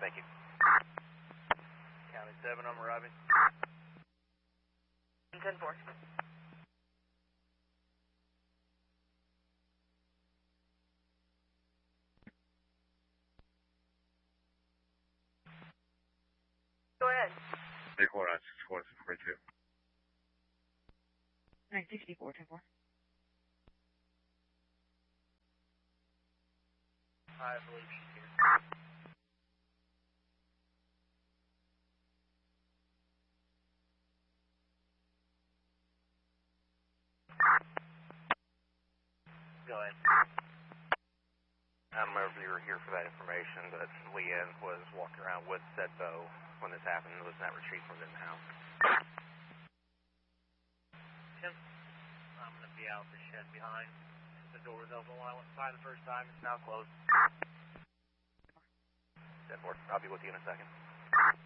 Thank you. County 7, I'm arriving. 10-4. Go ahead. Big 4-9-6-4-42. 964, 10-4. I believe she's here. Go ahead. I don't remember if you were here for that information, but Leanne was walking around with said bow when this happened. It was not retrieved from in the house. Tim, I'm going to be out the shed behind. The door was open when I went by the first time. It's now closed. 10-4. I'll be with you in a second.